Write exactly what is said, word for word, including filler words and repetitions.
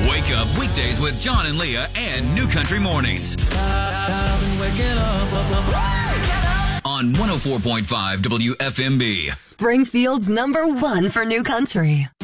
Wake up weekdays with John and Leah and New Country Mornings. On one oh four point five W F M B. Springfield's number one for New Country.